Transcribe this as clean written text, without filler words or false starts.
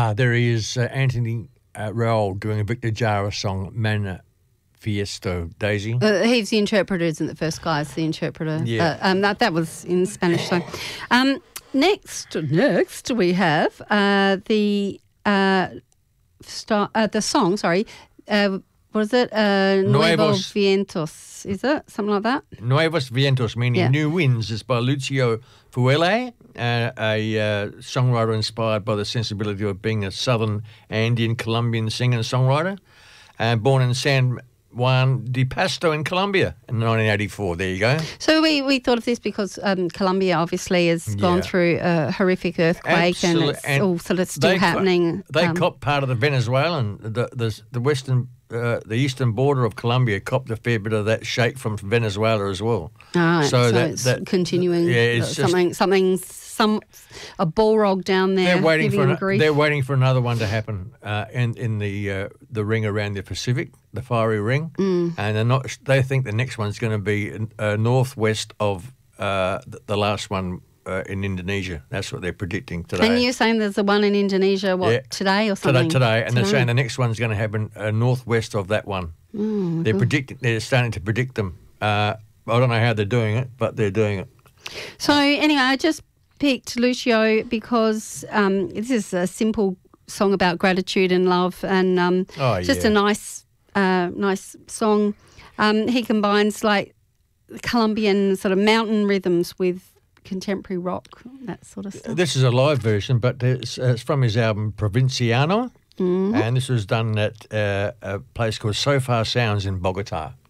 There is Anthony Raoul doing a Victor Jara song, Manifiesto, Daisy. He's the interpreter, isn't the first guy's the interpreter. Yeah. That was in Spanish. So, next we have the song. Sorry, what is it? Nuevos Vientos. Is it something like that? Nuevos Vientos, meaning new winds, is by Lucio Fuele, a songwriter inspired by the sensibility of being a southern Andean Colombian singer and songwriter, born in San Juan de Pasto in Colombia in 1984. There you go. So we thought of this because Colombia obviously has gone through a horrific earthquake and it's all sort of still happening. They copped part of the Venezuelan, the western, the eastern border of Colombia copped a fair bit of that shake from Venezuela as well. So it's continuing. Yeah, it's a bullrog down there. They're waiting for another one to happen in the ring around the Pacific, the fiery ring, and they think the next one's going to be northwest of the last one in Indonesia. That's what they're predicting today. And you're saying there's the one in Indonesia, today or something? Today, and they're saying the next one's going to happen northwest of that one. They're starting to predict them. I don't know how they're doing it, but they're doing it. So anyway, I just picked Lucio because this is a simple song about gratitude and love, and just a nice song. He combines like Colombian sort of mountain rhythms with contemporary rock, that sort of stuff. This is a live version, but it's from his album Provinciano, and this was done at a place called So Far Sounds in Bogota.